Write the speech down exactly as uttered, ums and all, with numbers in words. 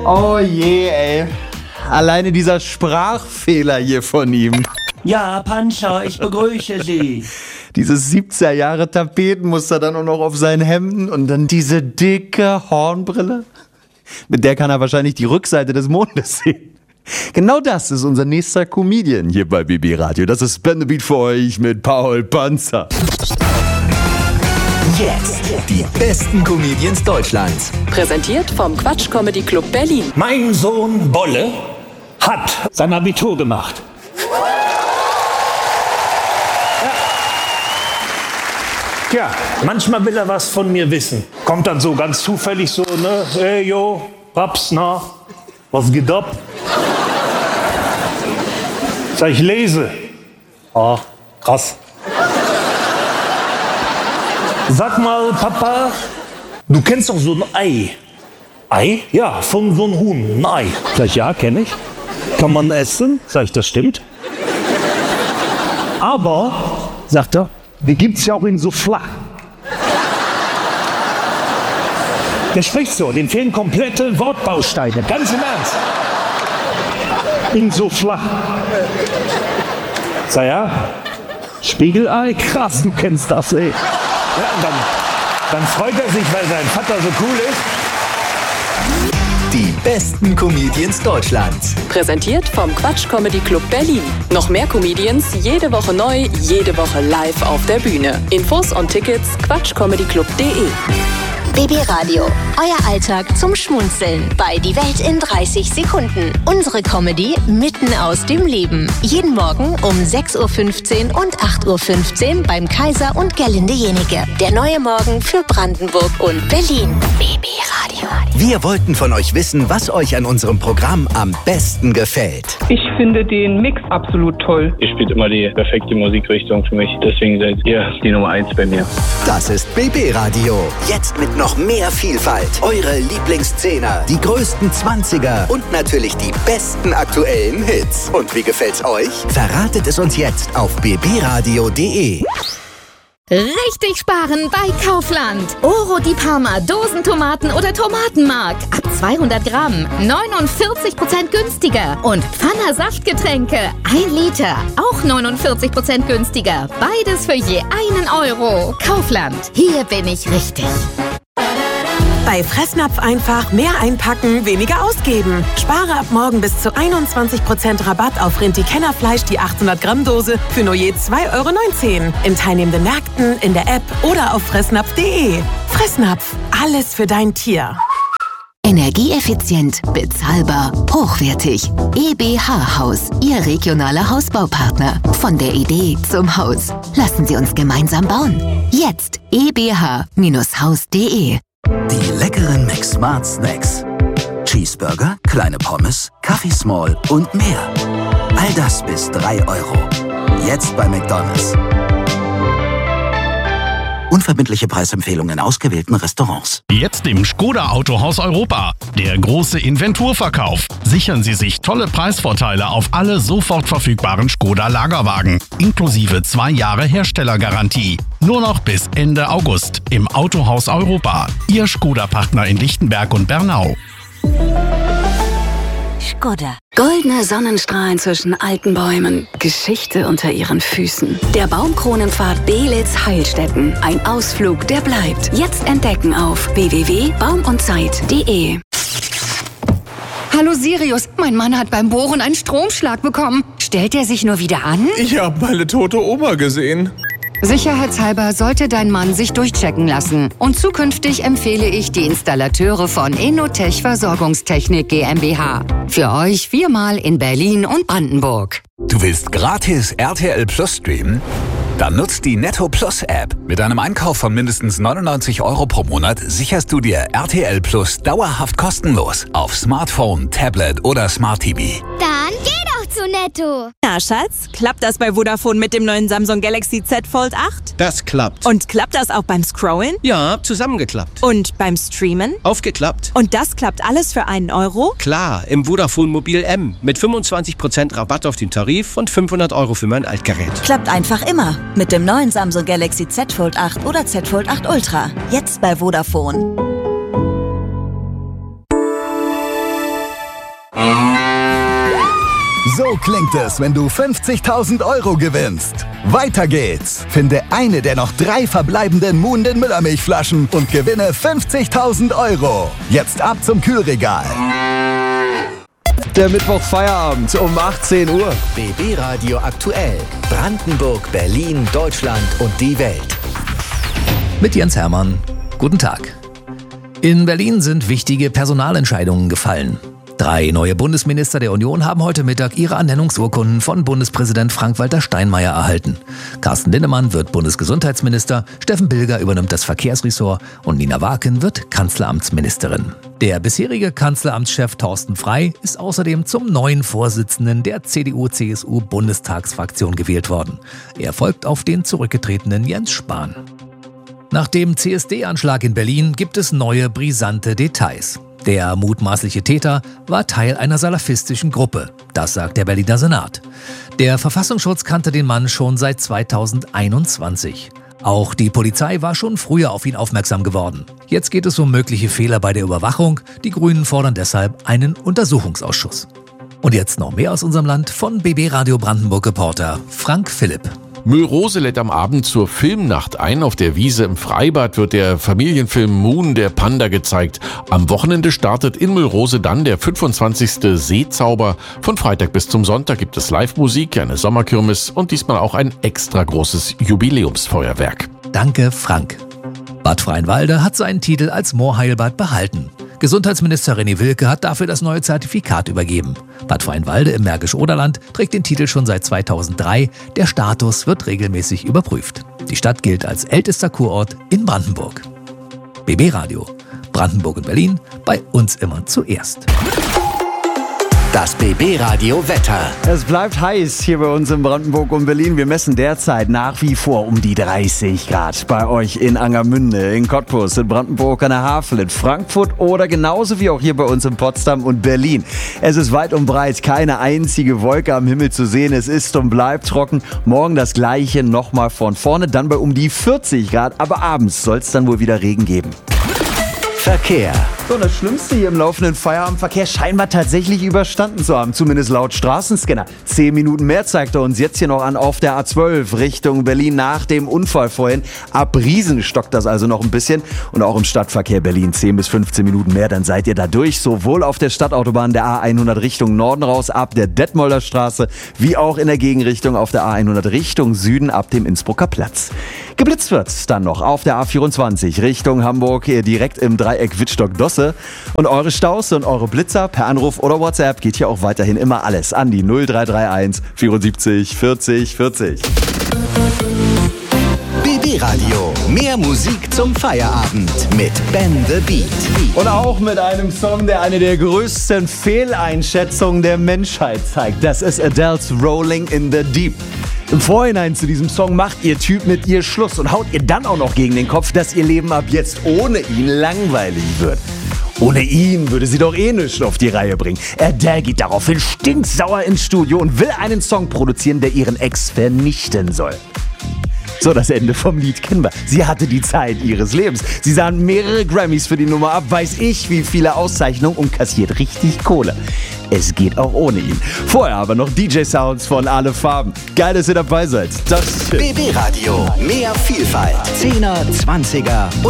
Oh je, ey. Alleine dieser Sprachfehler hier von ihm. Ja, Panzer, ich begrüße Sie. Dieses siebziger Jahre Tapetenmuster dann auch noch auf seinen Hemden und dann diese dicke Hornbrille. Mit der kann er wahrscheinlich die Rückseite des Mondes sehen. Genau das ist unser nächster Comedian hier bei B B Radio. Das ist Spin the Beat für euch mit Paul Panzer. Jetzt die besten Comedians Deutschlands. Präsentiert vom Quatsch Comedy Club Berlin. Mein Sohn Bolle hat sein Abitur gemacht. Ja. Tja, manchmal will er was von mir wissen. Kommt dann so ganz zufällig so, ne? Hey, yo, Paps, na, was geht ab? Sag ich, lese. Ah, krass. Sag mal, Papa, du kennst doch so ein Ei. Ei? Ja, von so einem Huhn, ein Ei. Sag ich, ja, kenne ich. Kann man essen? Sag ich, das stimmt. Aber, sagt er, die gibt's ja auch in so flach. Der spricht so, dem fehlen komplette Wortbausteine, ganz im Ernst. In so flach. Sag ja, Spiegelei, krass, du kennst das, ey. Ja, und dann, dann freut er sich, weil sein Vater so cool ist. Die besten Comedians Deutschlands. Präsentiert vom Quatsch Comedy Club Berlin. Noch mehr Comedians, jede Woche neu, jede Woche live auf der Bühne. Infos und Tickets quatschcomedyclub punkt de. B B Radio, euer Alltag zum Schmunzeln bei Die Welt in dreißig Sekunden. Unsere Comedy mitten aus dem Leben. Jeden Morgen um sechs Uhr fünfzehn und acht Uhr fünfzehn beim Kaiser und Gerlinde Jenike. Der neue Morgen für Brandenburg und Berlin. B B Radio. Wir wollten von euch wissen, was euch an unserem Programm am besten gefällt. Ich finde den Mix absolut toll. Ihr spielt immer die perfekte Musikrichtung für mich. Deswegen seid ihr die Nummer eins bei mir. Das ist B B Radio. Jetzt mit noch mehr Vielfalt. Eure Lieblingsszene, die größten Zwanziger und natürlich die besten aktuellen Hits. Und wie gefällt's euch? Verratet es uns jetzt auf b b radio punkt de. Richtig sparen bei Kaufland. Oro di Parma, Dosentomaten oder Tomatenmark. Ab zweihundert Gramm, neunundvierzig Prozent günstiger. Und Pfanner Saftgetränke, ein Liter, auch neunundvierzig Prozent günstiger. Beides für je einen Euro. Kaufland, hier bin ich richtig. Bei Fressnapf einfach mehr einpacken, weniger ausgeben. Spare ab morgen bis zu einundzwanzig Prozent Rabatt auf Rinti-Kennerfleisch, die achthundert Gramm Dose für nur je zwei Euro neunzehn. In teilnehmenden Märkten, in der App oder auf fressnapf punkt de. Fressnapf, alles für dein Tier. Energieeffizient, bezahlbar, hochwertig. E B H Haus, Ihr regionaler Hausbaupartner. Von der Idee zum Haus. Lassen Sie uns gemeinsam bauen. Jetzt e b h Haus punkt de. Die leckeren McSmart Snacks. Cheeseburger, kleine Pommes, Kaffee Small und mehr. All das bis drei Euro. Jetzt bei McDonald's. Unverbindliche Preisempfehlungen in ausgewählten Restaurants. Jetzt im Skoda Autohaus Europa. Der große Inventurverkauf. Sichern Sie sich tolle Preisvorteile auf alle sofort verfügbaren Skoda Lagerwagen. Inklusive zwei Jahre Herstellergarantie. Nur noch bis Ende August im Autohaus Europa. Ihr Skoda-Partner in Lichtenberg und Bernau. Skoda. Goldene Sonnenstrahlen zwischen alten Bäumen. Geschichte unter ihren Füßen. Der Baumkronenpfad Beelitz-Heilstätten. Ein Ausflug, der bleibt. Jetzt entdecken auf w w w punkt baum und zeit punkt de. Hallo Sirius, mein Mann hat beim Bohren einen Stromschlag bekommen. Stellt er sich nur wieder an? Ich habe meine tote Oma gesehen. Sicherheitshalber sollte dein Mann sich durchchecken lassen. Und zukünftig empfehle ich die Installateure von Innotech Versorgungstechnik GmbH. Für euch viermal in Berlin und Brandenburg. Du willst gratis R T L Plus streamen? Dann nutzt die Netto Plus App. Mit einem Einkauf von mindestens neunundneunzig Euro pro Monat sicherst du dir R T L Plus dauerhaft kostenlos auf Smartphone, Tablet oder Smart T V. Dann geh doch zu Netto. Na, Schatz, klappt das bei Vodafone mit dem neuen Samsung Galaxy Z Fold acht? Das klappt. Und klappt das auch beim Scrollen? Ja, zusammengeklappt. Und beim Streamen? Aufgeklappt. Und das klappt alles für einen Euro? Klar, im Vodafone Mobil M mit fünfundzwanzig Prozent Rabatt auf den Tarif und fünfhundert Euro für mein Altgerät. Klappt einfach immer. Mit dem neuen Samsung Galaxy Z Fold acht oder Z Fold acht Ultra. Jetzt bei Vodafone. So klingt es, wenn du fünfzigtausend Euro gewinnst. Weiter geht's. Finde eine der noch drei verbleibenden Moon den Müllermilchflaschen und gewinne fünfzigtausend Euro. Jetzt ab zum Kühlregal. Der Mittwoch-Feierabend um achtzehn Uhr. B B Radio aktuell. Brandenburg, Berlin, Deutschland und die Welt. Mit Jens Hermann. Guten Tag. In Berlin sind wichtige Personalentscheidungen gefallen. Drei neue Bundesminister der Union haben heute Mittag ihre Ernennungsurkunden von Bundespräsident Frank-Walter Steinmeier erhalten. Carsten Linnemann wird Bundesgesundheitsminister, Steffen Bilger übernimmt das Verkehrsressort und Nina Waken wird Kanzleramtsministerin. Der bisherige Kanzleramtschef Thorsten Frey ist außerdem zum neuen Vorsitzenden der C D U C S U-Bundestagsfraktion gewählt worden. Er folgt auf den zurückgetretenen Jens Spahn. Nach dem C S D-Anschlag in Berlin gibt es neue brisante Details. Der mutmaßliche Täter war Teil einer salafistischen Gruppe, das sagt der Berliner Senat. Der Verfassungsschutz kannte den Mann schon seit zweitausendeinundzwanzig. Auch die Polizei war schon früher auf ihn aufmerksam geworden. Jetzt geht es um mögliche Fehler bei der Überwachung. Die Grünen fordern deshalb einen Untersuchungsausschuss. Und jetzt noch mehr aus unserem Land von B B Radio Brandenburg-Reporter Frank Philipp. Müllrose lädt am Abend zur Filmnacht ein. Auf der Wiese im Freibad wird der Familienfilm Moon, der Panda, gezeigt. Am Wochenende startet in Müllrose dann der fünfundzwanzigste Seezauber. Von Freitag bis zum Sonntag gibt es Live-Musik, eine Sommerkirmes und diesmal auch ein extra großes Jubiläumsfeuerwerk. Danke, Frank. Bad Freienwalde hat seinen Titel als Moorheilbad behalten. Gesundheitsminister René Wilke hat dafür das neue Zertifikat übergeben. Bad Freienwalde im Märkisch-Oderland trägt den Titel schon seit zweitausenddrei. Der Status wird regelmäßig überprüft. Die Stadt gilt als ältester Kurort in Brandenburg. B B Radio. Brandenburg und Berlin, bei uns immer zuerst. Das B B Radio Wetter. Es bleibt heiß hier bei uns in Brandenburg und Berlin. Wir messen derzeit nach wie vor um die dreißig Grad. Bei euch in Angermünde, in Cottbus, in Brandenburg an der Havel, in Frankfurt oder genauso wie auch hier bei uns in Potsdam und Berlin. Es ist weit und breit keine einzige Wolke am Himmel zu sehen. Es ist und bleibt trocken. Morgen das Gleiche nochmal von vorne, dann bei um die vierzig Grad. Aber abends soll es dann wohl wieder Regen geben. Verkehr. So, das Schlimmste hier im laufenden Feierabendverkehr scheinbar tatsächlich überstanden zu haben, zumindest laut Straßenscanner. Zehn Minuten mehr zeigt er uns jetzt hier noch an auf der A zwölf Richtung Berlin nach dem Unfall vorhin. Ab Riesen stockt das also noch ein bisschen und auch im Stadtverkehr Berlin zehn bis fünfzehn Minuten mehr, dann seid ihr da durch. Sowohl auf der Stadtautobahn der A hundert Richtung Norden raus ab der Detmolder Straße, wie auch in der Gegenrichtung auf der A hundert Richtung Süden ab dem Innsbrucker Platz. Geblitzt wird's dann noch auf der A vierundzwanzig Richtung Hamburg, direkt im Dreieck Wittstock-Dosse. Und eure Staus und eure Blitzer per Anruf oder WhatsApp geht hier auch weiterhin immer alles an die null drei drei eins vierundsiebzig vierzig vierzig. B B Radio. Mehr Musik zum Feierabend mit Ben the Beat. Und auch mit einem Song, der eine der größten Fehleinschätzungen der Menschheit zeigt. Das ist Adele's Rolling in the Deep. Im Vorhinein zu diesem Song macht ihr Typ mit ihr Schluss und haut ihr dann auch noch gegen den Kopf, dass ihr Leben ab jetzt ohne ihn langweilig wird. Ohne ihn würde sie doch eh nichts auf die Reihe bringen. Adele geht daraufhin stinksauer ins Studio und will einen Song produzieren, der ihren Ex vernichten soll. So, das Ende vom Lied kennen wir. Sie hatte die Zeit ihres Lebens. Sie sahen mehrere Grammys für die Nummer ab, weiß ich wie viele Auszeichnungen und kassiert richtig Kohle. Es geht auch ohne ihn. Vorher aber noch D J-Sounds von alle Farben. Geil, dass ihr dabei seid. Das B B Radio. Mehr Vielfalt. Zehner, Zwanziger